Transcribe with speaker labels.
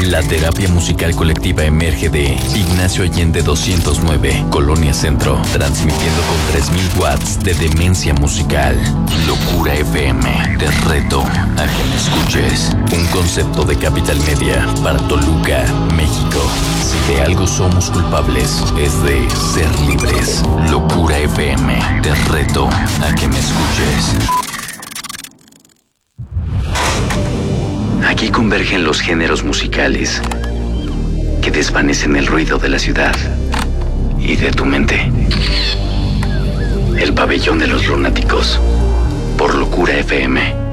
Speaker 1: La terapia musical colectiva emerge de Ignacio Allende 209, Colonia Centro, transmitiendo con 3000 watts de demencia musical. Locura FM, te reto a que me escuches. Un concepto de Capital Media para Toluca, México. Si de algo somos culpables, es de ser libres. Locura FM, te reto a que me escuches. Aquí convergen los géneros musicales que desvanecen el ruido de la ciudad y de tu mente. El pabellón de los lunáticos, por Locura FM.